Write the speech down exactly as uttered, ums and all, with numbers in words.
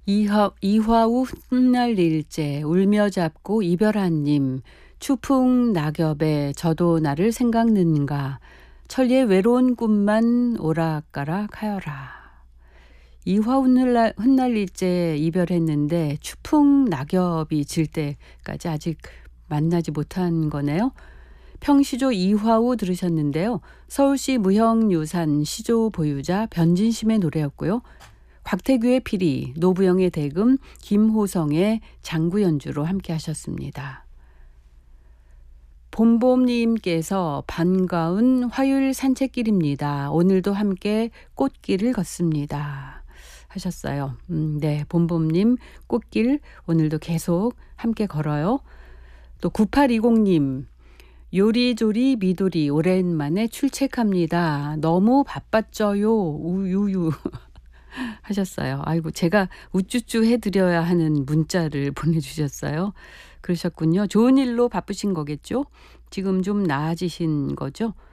이하, 이화우 훗날일째 울며 잡고 이별한 님 추풍 낙엽에 저도 나를 생각는가 천리의 외로운 꿈만 오락가락 하여라. 이화 훗날, 훗날일째 이별했는데 추풍 낙엽이 질 때까지 아직 만나지 못한 거네요. 평시조 이화우 들으셨는데요. 서울시 무형유산 시조 보유자 변진심의 노래였고요. 곽태규의 피리, 노부영의 대금, 김호성의 장구 연주로 함께 하셨습니다. 봄봄님께서 반가운 화요일 산책길입니다. 오늘도 함께 꽃길을 걷습니다. 하셨어요. 음, 네, 봄봄님 꽃길 오늘도 계속 함께 걸어요. 또 구팔이공님 요리조리 미도리 오랜만에 출첵합니다. 너무 바빴죠요. 우유유 하셨어요. 아이고 제가 우쭈쭈 해드려야 하는 문자를 보내주셨어요. 그러셨군요. 좋은 일로 바쁘신 거겠죠? 지금 좀 나아지신 거죠?